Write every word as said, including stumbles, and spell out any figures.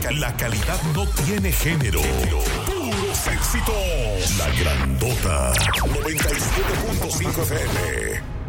la calidad no tiene género. Puros éxitos. La Grandota noventa y siete punto cinco F M.